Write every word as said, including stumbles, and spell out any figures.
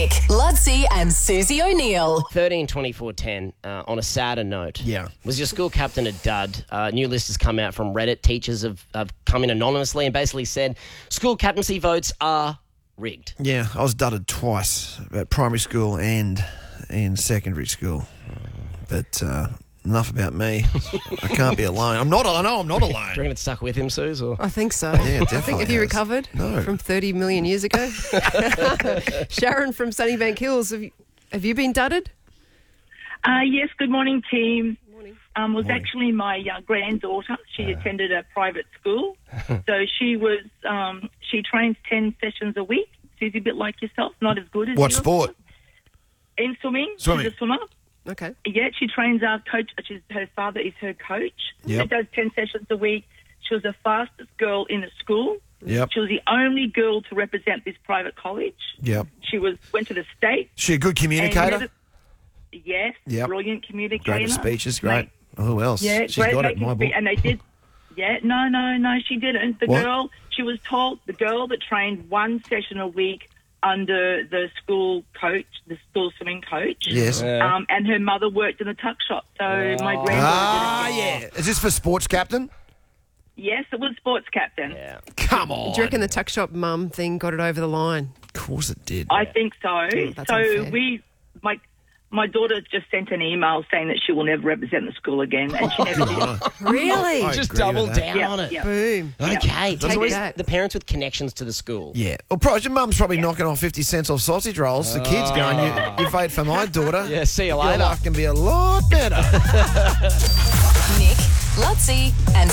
Nick, Ludsey and Susie O'Neill. thirteen twenty-four ten, uh, on a sadder note. Yeah. Was your school captain a dud? Uh, new list has come out from Reddit. Teachers have, have come in anonymously and basically said school captaincy votes are rigged. Yeah, I was dudded twice at primary school and in secondary school. But uh, enough about me. I can't be alone. I'm not. I know I'm not Do you alone. reckon it stuck with him, Suze? Or? I think so. Yeah, I think, definitely have you has. recovered No. from thirty million years ago? Sharon from Sunnybank Hills, have you, have you been dudded? Uh, yes, good morning, team. Morning. Um, was Morning. actually my uh, granddaughter. She attended a private school. So she was, um, she trains ten sessions a week. She's a bit like yourself, not as good as What you. sport? In swimming. Swimming. She's a swimmer. Okay. Yeah, she trains our coach. She's, her father is her coach. Yep. She does ten sessions a week. She was the fastest girl in the school. Yep. She was the only girl to represent this private college. Yep. She was went to the state. She a good and communicator? never- yes, Yep. brilliant communicator. Great at speeches, great. Mate, Who else? Yeah, She's great got it in making my book. spe- And they did. Yeah, no, no, no, she didn't. The What? girl, she was told, the girl that trained one session a week under the school coach, the school swimming coach. Yes. Yeah. Um, and her mother worked in the tuck shop. So my granddaughter. Ah, did it. yeah. Is this for sports captain? Yes, it was sports captain. Yeah. Come on. Do you reckon the tuck shop mum thing got it over the line? Of course it did. I think so. that's so unfair. we, my, my daughter just sent an email saying that she will never represent the school again, and she never did. Really? I Just agree with double that. down Yeah, on it. yeah. Boom. Okay. There's Take always that. the parents with connections to the school. Yeah. Well, probably, your mum's probably knocking off fifty cents off sausage rolls. The kids going, you, you vote for my daughter. Yeah, see you Your later. life can be a lot better. Nick, Ludsey and